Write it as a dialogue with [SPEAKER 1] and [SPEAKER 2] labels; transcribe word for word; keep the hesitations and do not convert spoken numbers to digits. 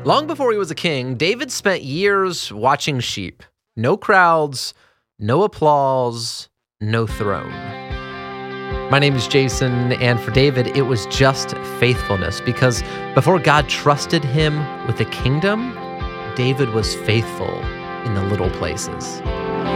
[SPEAKER 1] Long before he was a king, David spent years watching sheep. No crowds, no applause, no throne. My name is Jason, and for David, it was just faithfulness, because before God trusted him with the kingdom, David was faithful in the little places.